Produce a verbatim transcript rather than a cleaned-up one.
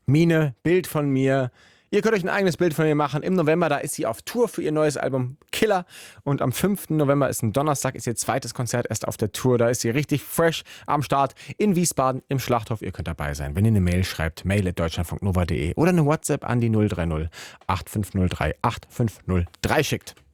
Mine, Bild von mir. Ihr könnt euch ein eigenes Bild von ihr machen. Im November, da ist sie auf Tour für ihr neues Album Killer. Und am fünften November ist ein Donnerstag, ist ihr zweites Konzert erst auf der Tour. Da ist sie richtig fresh am Start in Wiesbaden im Schlachthof. Ihr könnt dabei sein. Wenn ihr eine Mail schreibt, mail at deutschlandfunknova punkt de oder eine WhatsApp an die null drei null acht fünf null drei acht fünf null drei schickt.